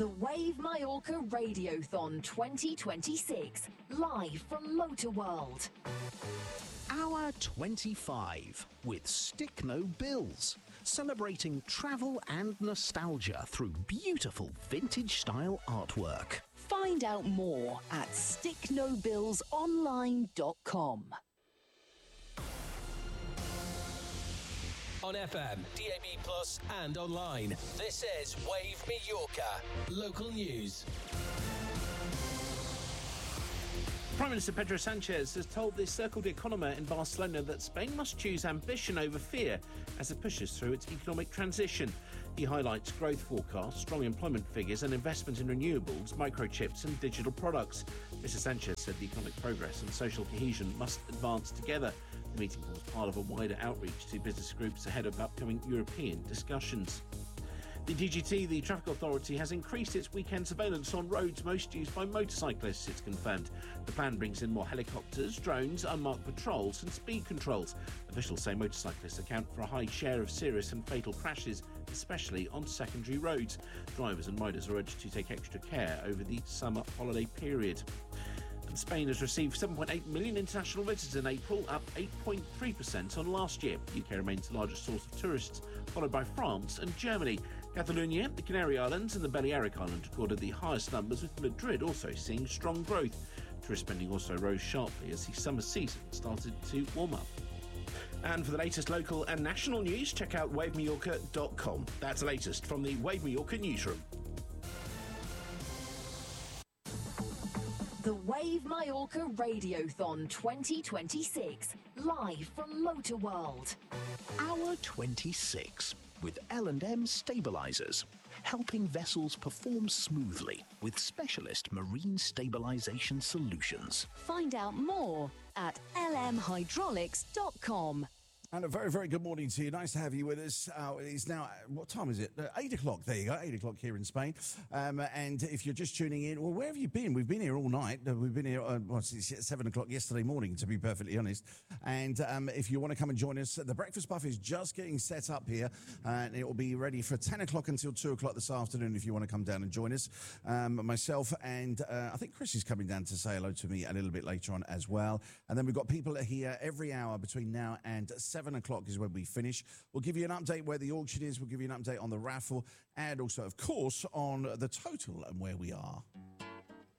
The Wave Mallorca Radiothon 2026, live from Motor World. Hour 25 with Stick No Bills, celebrating travel and nostalgia through beautiful vintage-style artwork. Find out more at sticknobillsonline.com. On FM, DAB+, and online. This is Wave Mallorca. Local news. Prime Minister Pedro Sanchez has told the Circle de Economía in Barcelona that Spain must choose ambition over fear as it pushes through its economic transition. He highlights growth forecasts, strong employment figures and investment in renewables, microchips and digital products. Mr Sanchez said the economic progress and social cohesion must advance together. The meeting was part of a wider outreach to business groups ahead of upcoming European discussions. The DGT, the Traffic Authority, has increased its weekend surveillance on roads most used by motorcyclists, it's confirmed. The plan brings in more helicopters, drones, unmarked patrols and speed controls. Officials say motorcyclists account for a high share of serious and fatal crashes, especially on secondary roads. Drivers and riders are urged to take extra care over the summer holiday period. And Spain has received 7.8 million international visitors in April, up 8.3% on last year. The UK remains the largest source of tourists, followed by France and Germany. Catalonia, the Canary Islands and the Balearic Islands recorded the highest numbers, with Madrid also seeing strong growth. Tourist spending also rose sharply as the summer season started to warm up. And for the latest local and national news, check out wavemallorca.com. That's the latest from the Wave Mallorca newsroom. The Wave Mallorca Radiothon 2026, live from Motor World. Hour 26 with L&M Stabilisers, helping vessels perform smoothly with specialist marine stabilisation solutions. Find out more at lmhydraulics.com. And a very, very good morning to you. Nice to have you with us. It's now, what time is it? 8 o'clock. There you go, 8 o'clock here in Spain. And if you're just tuning in, well, where have you been? We've been here all night. We've been here, it's 7 o'clock yesterday morning, to be perfectly honest. And if you want to come and join us, the breakfast buffet is just getting set up here. And it will be ready for 10 o'clock until 2 o'clock this afternoon if you want to come down and join us. Myself and I think Chris is coming down to say hello to me a little bit later on as well. And then we've got people here every hour between now and 7 o'clock is when we finish. We'll give you an update where the auction is. We'll give you an update on the raffle and also, of course, on the total and where we are.